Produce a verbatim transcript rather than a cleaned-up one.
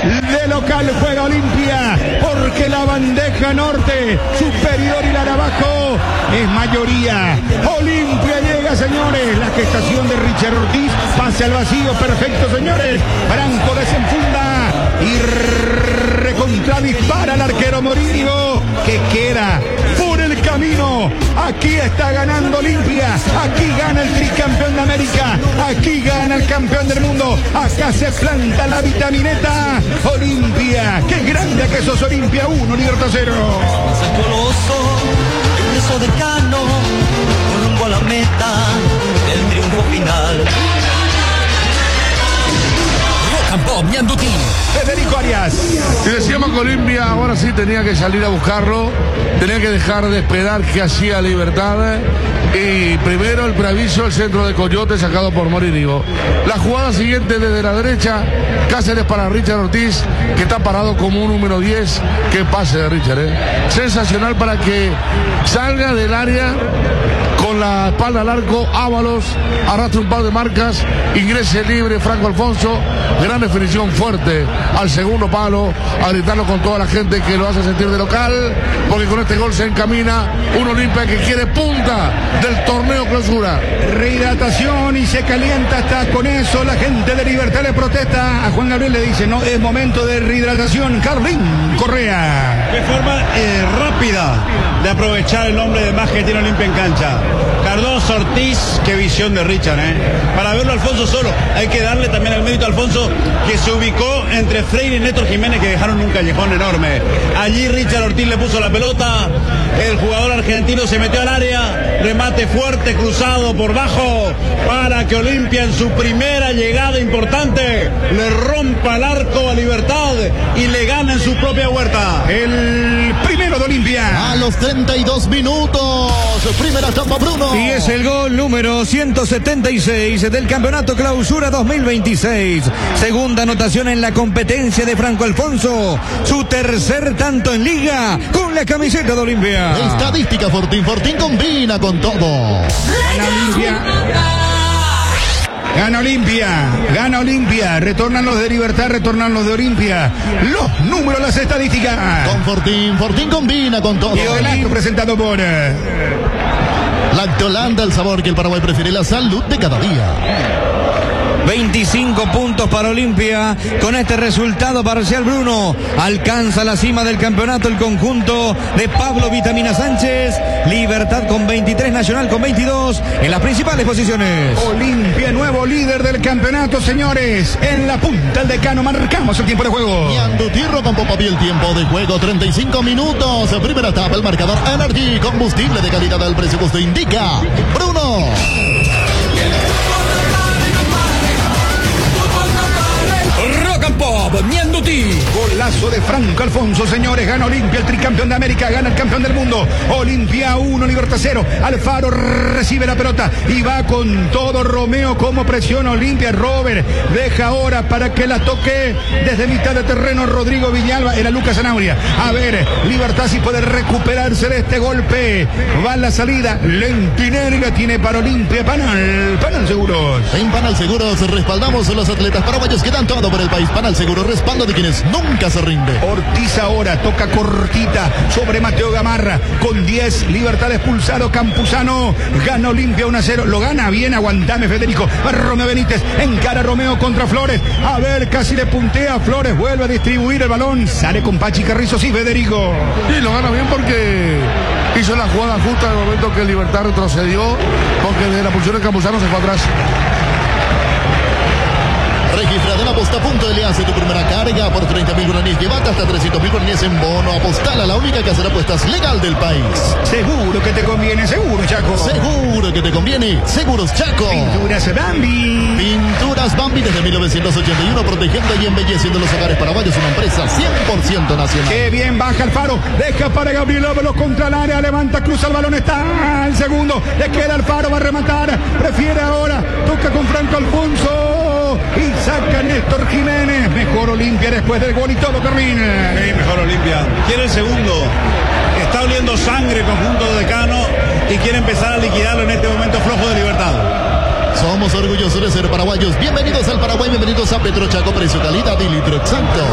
De local juega Olimpia, porque la bandeja norte, superior y la de abajo, es mayoría. Olimpia llega, señores. La gestación de Richard Ortiz, pase al vacío, perfecto, señores. Franco desenfunda y recontra dispara al arquero Morillo, que queda por el camino. Aquí está ganando Olimpia, aquí gana el tricampeón de América, aquí gana el campeón del mundo, acá se planta la vitamineta. Olimpia, qué grande que sos. Olimpia uno, Libertad cero. El coloso, el beso de Cano, con rumbo a la meta del triunfo final. Federico Arias. Y decíamos que Olimpia ahora sí tenía que salir a buscarlo, tenía que dejar de esperar que hacía Libertad. Y primero el preaviso, el centro de Coyote sacado por Morínigo. La jugada siguiente desde la derecha, Cáceres para Richard Ortiz, que está parado como un número diez. Qué pase de Richard, ¿eh? Sensacional para que salga del área con la espalda al arco. Ábalos arrastra un par de marcas, ingrese libre Franco Alfonso. Gran definición fuerte al segundo palo, a gritarlo con toda la gente que lo hace sentir de local, porque con este gol se encamina un Olimpia que quiere punta del torneo clausura. Rehidratación y se calienta hasta con eso. La gente de Libertad le protesta a Juan Gabriel, le dice no, es momento de rehidratación. Carlín Correa. De forma eh, rápida de aprovechar el nombre de más que tiene Olimpia en cancha. Cardoso, Ortiz, qué visión de Richard, ¿eh? Para verlo Alfonso solo, hay que darle también el mérito a Alfonso, que se ubicó entre Freire y Néstor Jiménez, que dejaron un callejón enorme. Allí Richard Ortiz le puso la pelota, el jugador argentino se metió al área, remate fuerte, cruzado por bajo, para que Olimpia en su primera llegada importante le rompa el arco a Libertad y le gana en su propia huerta. El primero de Olimpia. A los treinta y dos minutos, primera etapa, Bruno. Y es el gol número ciento setenta y seis del Campeonato Clausura dos mil veintiséis. Segunda anotación en la competencia de Franco Alfonso. Su tercer tanto en Liga con la camiseta de Olimpia. Estadística Fortín. Fortín combina con todo. Gana Olimpia. Gana Olimpia, gana Olimpia, retornan los de Libertad, retornan los de Olimpia. Los números, las estadísticas. Con Fortín, Fortín combina con todo. Y el presentado por Lactolanda, el sabor que el Paraguay prefiere, la salud de cada día. veinticinco puntos para Olimpia. Con este resultado parcial, Bruno, alcanza la cima del campeonato el conjunto de Pablo Vitamina Sánchez. Libertad con veintitrés, Nacional con veintidós en las principales posiciones. Olimpia, nuevo líder del campeonato, señores. En la punta el decano, marcamos el tiempo de juego. Ñandutirro con Popapi, el tiempo de juego, treinta y cinco minutos. Primera etapa, el marcador Energy, combustible de calidad del precio que usted indica. Bruno. Golazo de Franco Alfonso, señores. Gana Olimpia, el tricampeón de América, gana el campeón del mundo. Olimpia uno, Libertad cero. Alfaro recibe la pelota y va con todo. Romeo como presiona Olimpia. Robert deja ahora para que la toque desde mitad de terreno Rodrigo Villalba. Era Lucas Zanauria. A ver, Libertad si puede recuperarse de este golpe. Va la salida. Lentinelli la tiene para Olimpia. Panal, Panal Seguros. En Panal Seguros respaldamos a los atletas paraguayos que dan todo por el país. Panal Seguros, respaldo de quienes nunca se rinde. Ortiz ahora toca cortita sobre Mateo Gamarra con diez. Libertad expulsado Campuzano. Gana Olimpia uno a cero. Lo gana bien. Aguantame, Federico. Romeo Benítez encara a Romeo contra Flores. A ver, casi le puntea. Flores vuelve a distribuir el balón. Sale con Pachi Carrizo. Sí, Federico. Y lo gana bien porque hizo la jugada justa en el momento que Libertad retrocedió, porque desde la posición de Campuzano se fue atrás. Registra de la posta punto L hace tu primera carga por treinta mil guaraníes. Llévate hasta trescientos mil guaraníes en bono. Apostala, la única casa de apuestas legal del país. Seguro que te conviene, seguro, Chaco. Seguro que te conviene. Seguros Chaco. Pinturas Bambi. Pinturas Bambi desde mil novecientos ochenta y uno, protegiendo y embelleciendo los hogares paraguayos. Una empresa cien por ciento nacional. Qué bien, baja Alfaro. Deja para Gabriel Ábalos contra el área. Levanta, cruza el balón. Está el segundo. Le queda Alfaro, va a rematar. Prefiere ahora. Toca con Franco Alfonso. Y saca Néstor Jiménez. Mejor Olimpia después del gol y todo termina. Sí, mejor Olimpia. Quiere el segundo. Está oliendo sangre el conjunto de Decano y quiere empezar a liquidarlo en este momento flojo de Libertad. Somos orgullosos de ser paraguayos. Bienvenidos al Paraguay, bienvenidos a Petrochaco, precio, calidad y litro exacto.